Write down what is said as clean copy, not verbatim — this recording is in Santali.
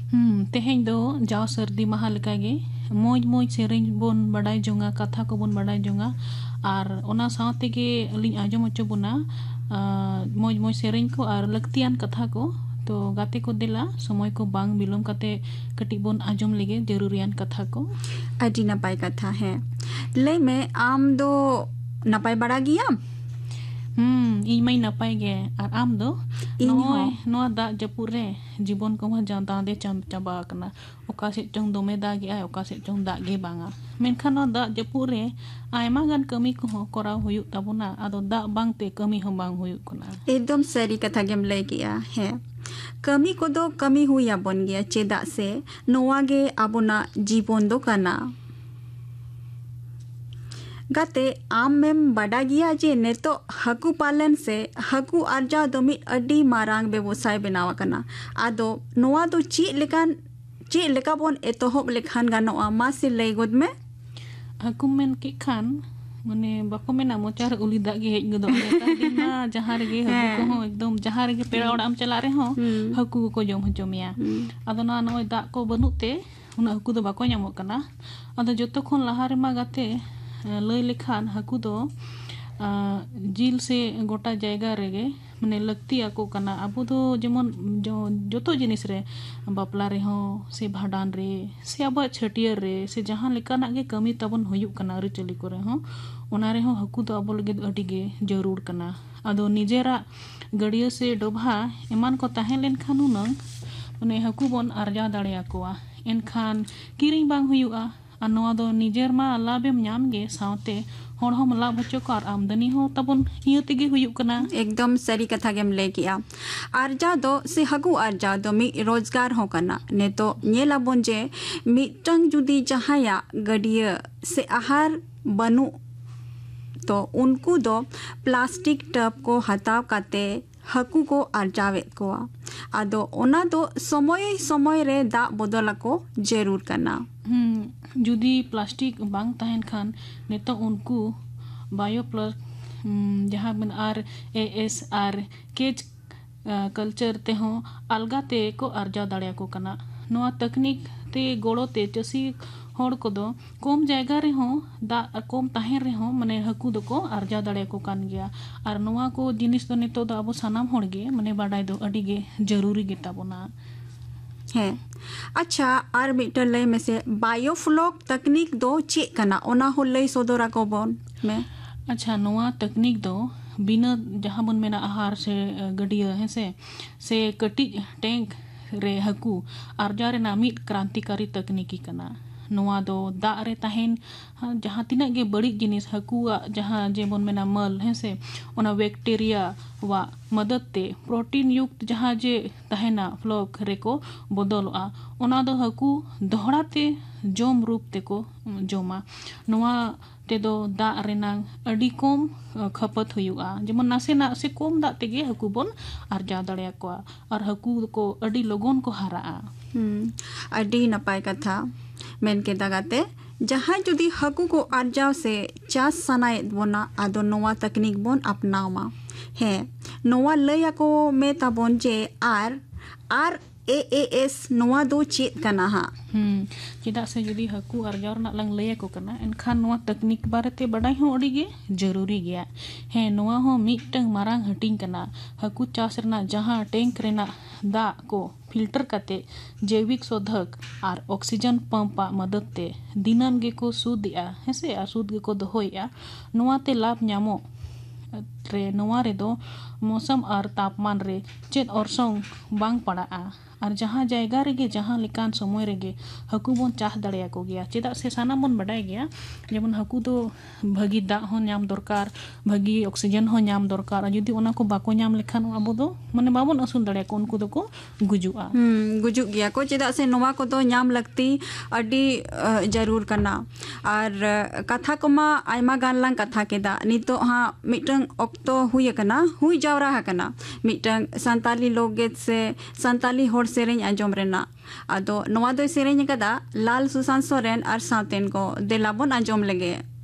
तेहें दो जाओ सर्दी महा लेकागे मोज मोज सेरेंज बोन बड़ाई जोंगा कथा को बोन बड़ाई जोंगा और ओना साथे के अली आजम अचो बोना मोज मोज सेरेंज को और लक्तियान कथा को तो गाते को दिला समय को बांग बिलोम काते कटी बोन आजम लेगे जरूरियान कथा को अडी नपाय कथा है ले में आम दो नपाय बड़ा गिया ᱤᱧ ᱢᱟᱹᱧ ᱱᱟᱯᱟᱭ ᱜᱮ ᱟᱨ ᱟᱢ ᱫᱚ ᱱᱚᱜᱼᱚᱭ ᱱᱚᱣᱟ ᱫᱟᱜ ᱡᱟᱹᱯᱩᱫ ᱨᱮ ᱡᱤᱵᱚᱱ ᱠᱚᱢᱟ ᱫᱟᱸᱫᱮ ᱪᱟᱵᱟ ᱟᱠᱟᱱᱟ ᱚᱠᱟ ᱥᱮᱫ ᱪᱚᱝ ᱫᱚᱢᱮ ᱫᱟᱜᱮᱜᱼᱟᱭ ᱚᱠᱟ ᱥᱮᱫ ᱪᱚᱝ ᱫᱟᱜ ᱜᱮ ᱵᱟᱝᱟ ᱢᱮᱱᱠᱷᱟᱱ ᱱᱚᱣᱟ ᱫᱟᱜ ᱡᱟᱹᱯᱩᱫ ᱨᱮ ᱟᱭᱢᱟ ᱜᱟᱱ ᱠᱟᱹᱢᱤ ᱠᱚᱦᱚᱸ ᱠᱚᱨᱟᱣ ᱦᱩᱭᱩᱜ ᱛᱟᱵᱚᱱᱟ ᱟᱫᱚ ᱫᱟᱜ ᱵᱟᱝᱛᱮ ᱠᱟᱹᱢᱤ ᱦᱚᱸ ᱵᱟᱝ ᱦᱩᱭᱩᱜ ᱠᱟᱱᱟ एकदम सही कथा गेम लय गया है कमी को दो कमी हुई बन गया चेदा से नोवा गे आबोना जीवन दो कना गाते आम मेम बड़ा गया जे नेतो हकु पालन से हकु आर्जा दो मिट अड्डी मारांग व्यवसाय बनावा कना आदो नोवा दो ची लेका बोन एतोहब लेखान गानोआ मा से लय गोद में हकु मेन के खान माने बाको मेना मोचार उली दाग गे हेज गदो नेता दिना जहां रे हकु को हो एकदम जहां रे पेड़ा ओड़ाम चला रे हो हकु को जम हचो मिया आदो ना नोय दाग को बनुते उना हकु दो बाको ᱧᱟᱢᱚᱜ कना आदो जतो खन लहा रे मा गाते लय लेखान हकु दो जिल से गोटा जायगा रेगे माने लक्ति आको कना अबो दो जेमन जतो जिनिस रे बापला रे हो से भाडान रे से अब छटियर रे से जहां लेकाना गे कमी तबन हुयुक कना रे चली करे हो ओना रे हो हकु दो अबो लगे अडी गे जरूर कना आदो निजेरा गड़िया से डोभा एमान को ताहें लेन खान उनंग माने हकु बोन आरजा दाड़िया कोआ एनखान किरिंग बांग हुयुआ और नोआ दो निजेर मा लाभेम ᱧᱟᱢ गे सावते होड़ हम लाभ हचो को और आमदनी हो तबन इयो तेगे हुयुक कना एकदम सही कथा गेम ले गया आर्जा दो से हगु आर्जा दो मी रोजगार हो कना ने तो नेला बोन जे मिटंग जुदी जहाया गडिया से आहार बनु तो उनको दो प्लास्टिक टब को हटाव काते हकु को आर्जावेत को आदो ओना दो समय समय रे दा बदला को जरूर करना जुदी प्लास्टिक बांग तहन खान नेतो उनको बायो प्लस जहाँ बन RAS आर केज कल्चर ते हो अलगा ते को आर्जा दाड़िया को कना नोआ तकनीक ते गोड़ो ते चसी होड़ को दो कम जायगा रे हो दा कम ताहें रे हो माने हकु दो को आर्जा दाड़िया को कान गया और नोआ को जिनिस दो नेतो दो अब सानाम होड़ गे माने बाडाय दो अडी गे जरूरी गे ताबोना है अच्छा आर मीटर लय में से बायोफ्लॉक तकनीक दो चे कना ओना हो लय सोदोरा को बोन में अच्छा नोआ तकनीक दो बिना जहां बन मेना आहार से गडिया है से कटी टैंक रे हकु आर्जा रे नामी क्रांतिकारी तकनीकी कना नोआ दो दा रे ताहेन जहां तिना गे बड़ी जिनिस हकु जहां जेबन मेना मल है से ओना बैक्टीरिया वा मदद ते प्रोटीन युक्त जहां जे ताहेना फ्लॉक रे को बदलआ ओना दो हकु दोहरा ते जोम रूप ते को जोमा नोआ ते दो दा रेनांग अडी कम खपत हुयुआ जेमन नासेना से कम दा तेगे हकु बोन आर्जा दाड़िया को और हकु को अडी लोगन को हाराआ अडी नपाय कथा मेन के दगाते जहां जुदी हकु को आर्जाव से चास सनाय बोना आदो नोवा तकनीक बोन अपनावमा है नोवा लया को में ताबोन जे RAS नोवा दो चेत कना हा चेदा से जुदी हकु आर्जाव ना लंग लया को कना एनखान नोवा तकनीक बारेते बडाई हो अडी गे जरूरी गया है नोवा हो मिटंग मारांग हटिंग कना हकु चास रना जहां टैंक रेना दा को फिल्टर काते जैविक शोधक और ऑक्सीजन पंप मदद ते दिनम गे को सुदिया हेसे आ सुद गे को दोहोया नोवा ते लाभ ᱧᱟᱢᱚᱜ रे नोवा रे दो मौसम और तापमान रे चेत ऑर्सोंग बांग पड़ा और जहां जायगा रेगे जहां लेकान समय रेगे हकु बोन चाह दाड़िया को गया चेदा से सानाम बोन बडाय गया जेमन हकु दो भगी दा हो ᱧᱟᱢ दरकार भगी ऑक्सीजन हो ᱧᱟᱢ दरकार जुदी ओना को बाको ᱧᱟᱢ लेखान अबो दो माने बाबन असुल दाड़िया को उनको दो को गुजुआ गुजुक गया को चेदा से नोवा को दो ᱧᱟᱢ लगती अडी जरूर करना और कथा कोमा आयमा गान लांग कथा केदा नितो हा मिटंग ऑक्तो हुई कना हुई जावरा कना मिटंग संताली लोकगीत से संताली होड़ सेरें आंजोम रेना आदो नोवा दो सेरें कदा लाल सुशांत सोरेन और साउतेन को देलाबोन आंजोम लगे